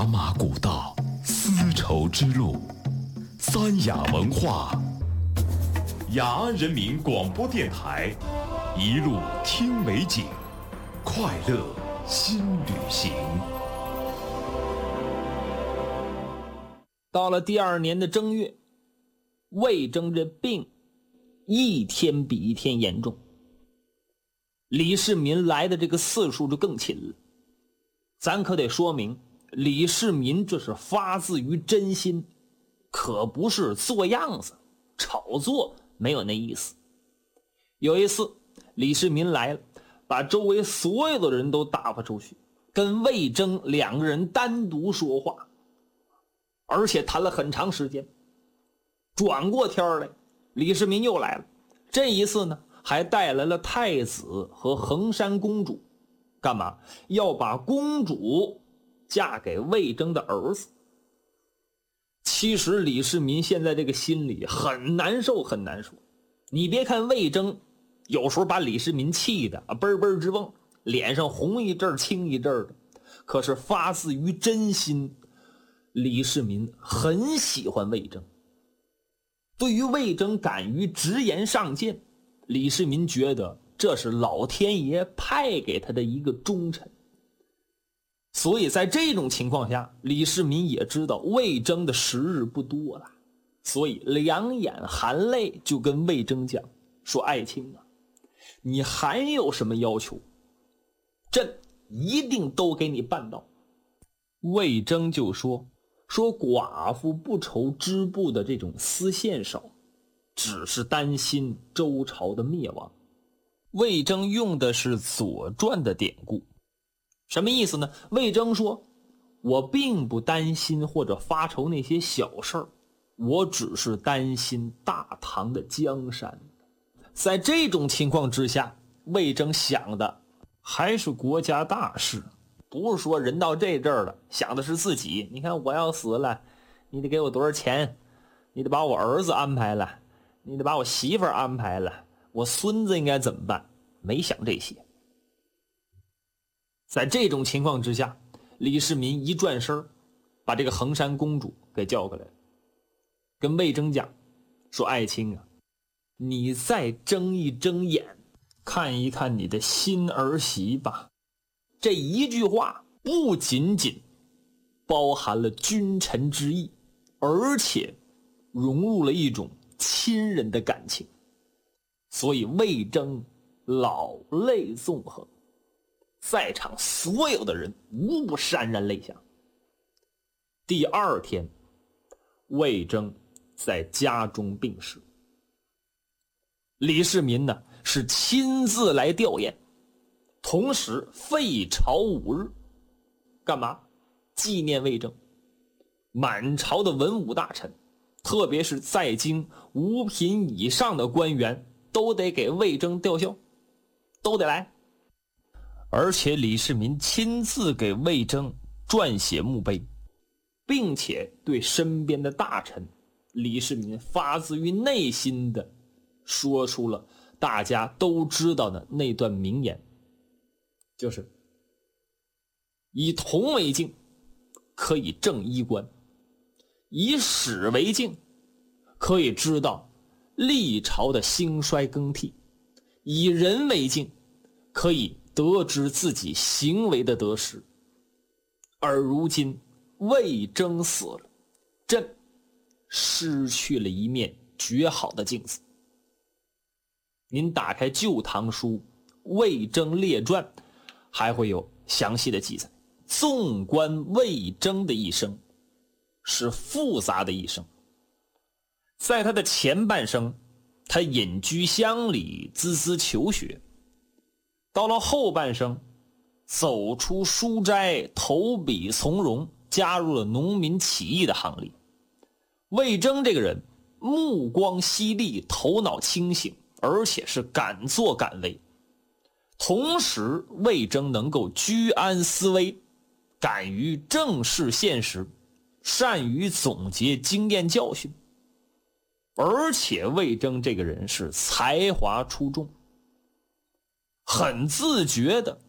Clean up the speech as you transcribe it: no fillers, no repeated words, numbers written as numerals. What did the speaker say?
茶马古道，丝绸之路，三雅文化，雅安人民广播电台，一路听美景，快乐新旅行。 到了第2年的正月，魏征这病一天比一天严重，李世民来的这个次数就更勤了。咱可得说明，李世民这是发自于真心，可不是做样子炒作，没有那意思。有一次李世民来了，把周围所有的人都打发出去，跟魏征2个人单独说话，而且谈了很长时间。转过天来，李世民又来了，这一次呢还带来了太子和衡山公主。干嘛？要把公主嫁给魏征的儿子。其实李世民现在这个心里很难受，很难受。你别看魏征有时候把李世民气的嘣嘣直蹦，脸上红一阵青一阵的，可是发自于真心，李世民很喜欢魏征。对于魏征敢于直言上谏，李世民觉得这是老天爷派给他的一个忠臣。所以在这种情况下，李世民也知道魏征的时日不多了，所以两眼含泪就跟魏征讲说：爱卿啊，你还有什么要求，朕一定都给你办到。魏征就说寡妇不愁织布的这种丝线少，只是担心周朝的灭亡。魏征用的是《左传》的典故，什么意思呢？魏征说，我并不担心或者发愁那些小事儿，我只是担心大唐的江山。在这种情况之下，魏征想的还是国家大事，不是说人到这阵儿了想的是自己。你看我要死了，你得给我多少钱，你得把我儿子安排了，你得把我媳妇儿安排了，我孙子应该怎么办？没想这些。在这种情况之下，李世民一转身把这个衡山公主给叫过来，跟魏征讲说：爱卿啊，你再睁一睁眼，看一看你的新儿媳吧。这一句话不仅仅包含了君臣之义，而且融入了一种亲人的感情。所以魏征老泪纵横，在场所有的人无不潸然泪下。第2天，魏征在家中病逝。李世民呢是亲自来吊唁，同时废朝5日，干嘛？纪念魏征。满朝的文武大臣，特别是在京5品以上的官员，都得给魏征吊孝，都得来。而且李世民亲自给魏征撰写墓碑，并且对身边的大臣，李世民发自于内心的说出了大家都知道的那段名言，就是以铜为镜，可以正衣冠；以史为镜，可以知道历朝的兴衰更替；以人为镜，可以得知自己行为的得失。而如今魏征死了，朕失去了一面绝好的镜子。您打开《旧唐书·魏征列传》，还会有详细的记载。纵观魏征的一生，是复杂的一生。在他的前半生，他隐居乡里，孜孜求学；到了后半生，走出书斋，投笔从戎，加入了农民起义的行列。魏征这个人目光犀利，头脑清醒，而且是敢作敢为。同时魏征能够居安思危，敢于正视现实，善于总结经验教训。而且魏征这个人是才华出众，很自觉的